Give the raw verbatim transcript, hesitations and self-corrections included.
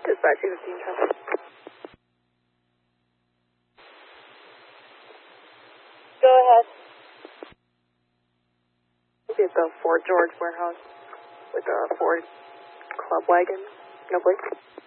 Dispatch two fifteen traffic. Go ahead. Be at the Fort George warehouse with a Ford club wagon. No, please.